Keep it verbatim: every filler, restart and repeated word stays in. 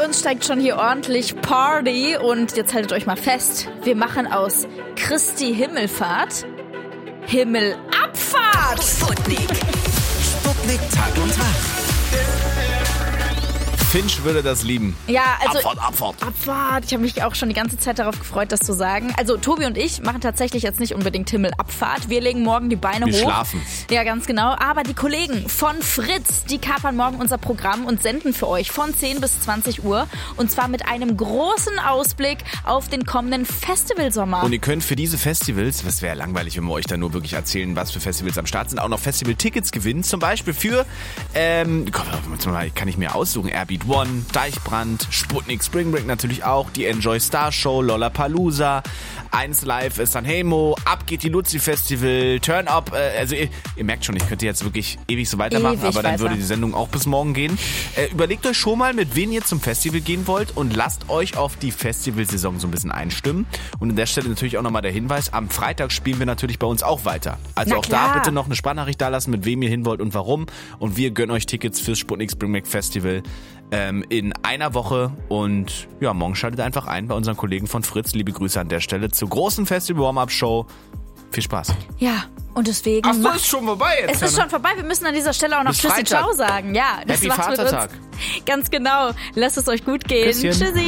uns steigt schon hier ordentlich Party und jetzt haltet euch mal fest, wir machen aus Christi Himmelfahrt Himmelabfahrt. Sputnik. Sputnik Tag und Nacht. Finch würde das lieben. Ja, also Abfahrt, Abfahrt. Abfahrt. Ich habe mich auch schon die ganze Zeit darauf gefreut, das zu sagen. Also Tobi und ich machen tatsächlich jetzt nicht unbedingt Himmelabfahrt. Wir legen morgen die Beine Wir hoch. Wir schlafen. Ja, ganz genau. Aber die Kollegen von Fritz, die kapern morgen unser Programm und senden für euch von zehn bis zwanzig Uhr. Und zwar mit einem großen Ausblick auf den kommenden Festivalsommer. Und ihr könnt für diese Festivals, das wäre langweilig, wenn wir euch da nur wirklich erzählen, was für Festivals am Start sind, auch noch Festival-Tickets gewinnen. Zum Beispiel für, ähm, kann ich mir aussuchen, Airbeat One, Deichbrand, Sputnik Spring Break natürlich auch, die Enjoy Star Show, Lollapalooza, eins Live Sanremo, Ab geht die Luzi Festival, Turn Up, äh, also ihr, ihr merkt schon, ich könnte jetzt wirklich ewig so weitermachen, ewig aber dann weiter. würde die Sendung auch bis morgen gehen. Äh, überlegt euch schon mal, mit wem ihr zum Festival gehen wollt und lasst euch auf die Festivalsaison so ein bisschen einstimmen. Und an der Stelle natürlich auch nochmal der Hinweis, am Freitag spielen wir natürlich bei uns auch weiter. Also Na auch klar. da bitte noch eine Sprachnachricht da lassen, mit wem ihr hin wollt und warum. Und wir gönnen euch Tickets fürs Sputnik Spring Break Festival ähm, in einer Woche. Und ja, morgen schaltet einfach ein bei unseren Kollegen von Fritz. Liebe Grüße an der Stelle zur großen Festival-Warm-Up-Show. Viel Spaß. Ja, und deswegen... Ach so, macht- ist schon vorbei jetzt. Es ist Janne. schon vorbei. Wir müssen an dieser Stelle auch noch Bis Tschüssi Freitag. Ciao sagen. Ja, das Happy war's mit Vatertag. uns. Ganz genau. Lasst es euch gut gehen. Küsschen. Tschüssi.